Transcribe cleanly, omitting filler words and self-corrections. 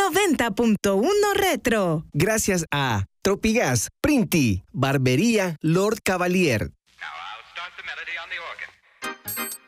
90.1 Retro. Gracias a Tropigas, Printi, Barbería Lord Cavalier.